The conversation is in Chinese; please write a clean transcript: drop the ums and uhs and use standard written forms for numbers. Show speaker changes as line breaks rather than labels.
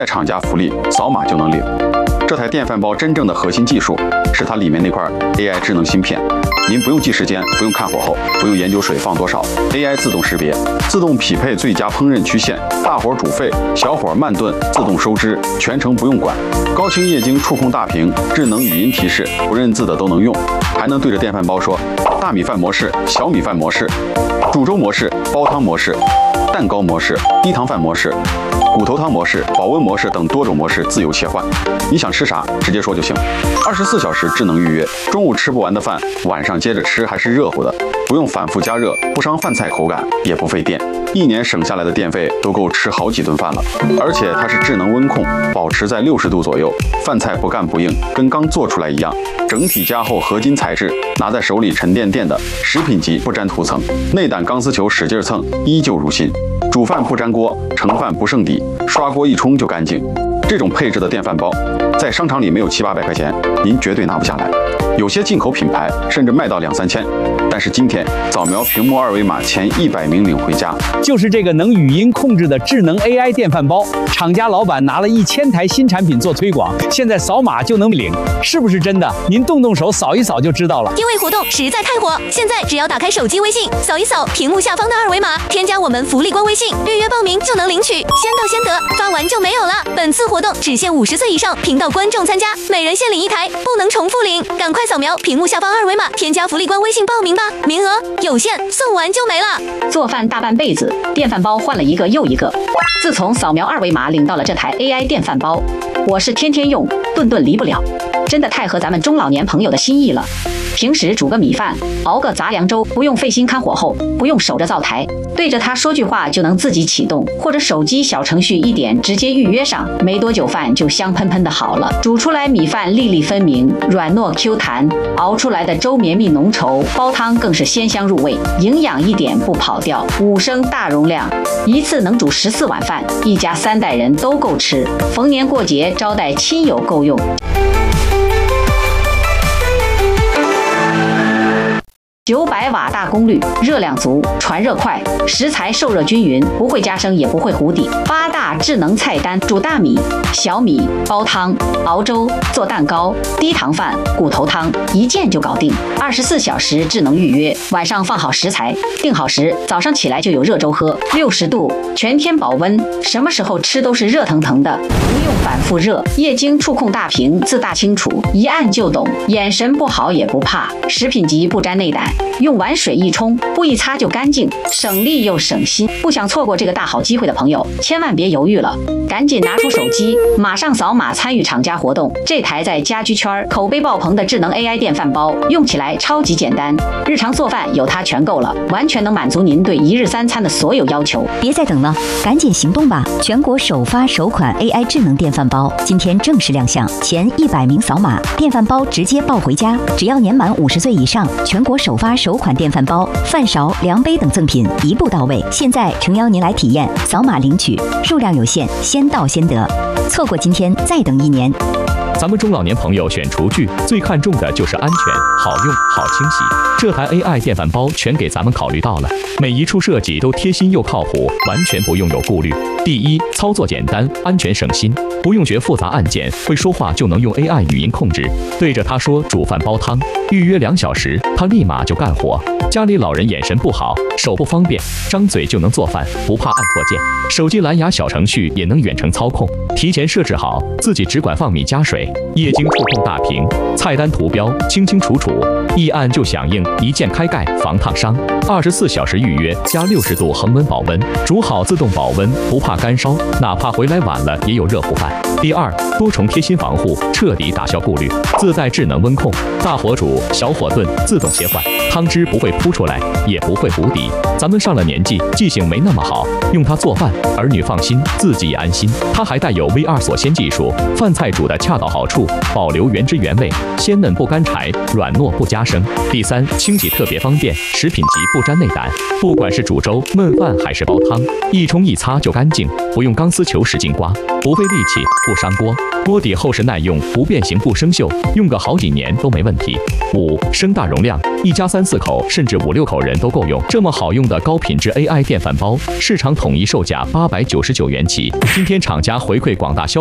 厂家福利，扫码就能领。这台电饭煲真正的核心技术是它里面那块 AI 智能芯片，您不用记时间，不用看火候，不用研究水放多少 ，AI 自动识别，自动匹配最佳烹饪曲线，大火煮沸，小火慢炖，自动收汁，全程不用管。高清液晶触控大屏，智能语音提示，不认字的都能用，还能对着电饭煲说大米饭模式、小米饭模式、煮粥模式、煲汤模式、蛋糕模式、低糖饭模式、骨头汤模式、保温模式等多种模式自由切换。你想吃啥，直接说就行。24小时智能预约，中午吃不完的饭，晚上接着吃还是热乎的，不用反复加热，不伤饭菜口感，也不费电。1年省下来的电费都够吃好几顿饭了。而且它是智能温控，保持在60度左右，饭菜不干不硬，跟刚做出来一样。整体加厚合金材质，拿在手里沉甸甸的，食品级不沾涂层，内胆钢丝球使劲蹭，依旧如新。煮饭不粘锅，盛饭不剩底，刷锅一冲就干净。这种配置的电饭煲，在商场里没有700-800块钱，您绝对拿不下来。有些进口品牌甚至卖到2-3千，但是今天扫描屏幕2维码，前100名领回家。
就是这个能语音控制的智能 AI 电饭煲，厂家老板拿了1000台新产品做推广，现在扫码就能领，是不是真的？您动动手扫一扫就知道了。
优惠活动实在太火，现在只要打开手机微信，扫一扫屏幕下方的2维码，添加我们福利官微信，预约报名就能领取，先到先得，发完就没有了。本次活动只限50岁以上频道观众参加，每人限领1台，不能重复领，赶快扫描屏幕下方2维码，添加福利官微信报名吧，名额有限，送完就没了。
做饭大半辈子，电饭煲换了一个又一个。自从扫描2维码领到了这台 AI 电饭煲，我是天天用，顿顿离不了，真的太合咱们中老年朋友的心意了。平时煮个米饭，熬个杂粮粥，不用费心看火候，不用守着灶台，对着它说句话就能自己启动，或者手机小程序一点直接预约上，没多久饭就香喷喷的好了。煮出来米饭粒粒分明，软糯 Q 弹，熬出来的粥绵密浓稠，煲汤更是鲜香入味，营养一点不跑掉。5升大容量，一次能煮14碗饭，一家3代人都够吃，逢年过节招待亲友够用。900瓦大功率，热量足，传热快，食材受热均匀，不会加生也不会糊底。8大智能菜单：煮大米、小米、煲汤、熬粥、做蛋糕、低糖饭、骨头汤，一键就搞定。24小时智能预约，晚上放好食材，定好时，早上起来就有热粥喝。60度，全天保温，什么时候吃都是热腾腾的，不用反复热。液晶触控大屏，字大清楚，一按就懂，眼神不好也不怕。食品级不沾内胆。用完水一冲，不一擦就干净，省力又省心。不想错过这个大好机会的朋友，千万别犹豫了，赶紧拿出手机，马上扫码参与厂家活动。这台在家居圈口碑爆棚的智能 AI 电饭煲，用起来超级简单，日常做饭有它全够了，完全能满足您对1日3餐的所有要求。
别再等了，赶紧行动吧！全国首发首款 AI 智能电饭煲，今天正式亮相，前100名扫码，电饭煲直接抱回家。只要年满50岁以上，全国首发首款电饭煲、饭勺、量杯等赠品一步到位。现在诚邀您来体验，扫码领取，数量有限，先到先得。错过今天，再等1年。
咱们中老年朋友选厨具最看重的就是安全、好用、好清洗。这台 AI 电饭煲全给咱们考虑到了，每一处设计都贴心又靠谱，完全不用有顾虑。第一，操作简单，安全省心，不用学复杂按键，会说话就能用 AI 语音控制，对着它说煮饭煲汤，预约2小时，它立马就干活。家里老人眼神不好，手不方便，张嘴就能做饭，不怕按错键。手机蓝牙小程序也能远程操控，提前设置好，自己只管放米加水。液晶触控大屏，菜单图标清清楚楚，一按就响应，一键开盖防烫伤。24小时预约加60度恒温保温，煮好自动保温，不怕干烧，哪怕回来晚了也有热乎饭。第二，多重贴心防护，彻底打消顾虑，自带智能温控，大火煮、小火炖自动切换，汤汁不会扑出来，也不会糊底。咱们上了年纪，记性没那么好，用它做饭，儿女放心，自己也安心。它还带有 VR 锁鲜技术，饭菜煮的恰到好处，保留原汁原味，鲜嫩不干柴，软糯不加生。第三，清洗特别方便，食品级不沾内胆，不管是煮粥、焖饭还是煲汤，一冲一擦就干净，不用钢丝球使劲刮，不费力气，不伤锅。锅底厚实耐用，不变形不生锈，用个好几年都没问题。5升大容量，一家3、4口甚至5、6口人都够用。这么好用的高品质 AI 电饭煲，市场统一售价899元起。今天厂家回馈广大消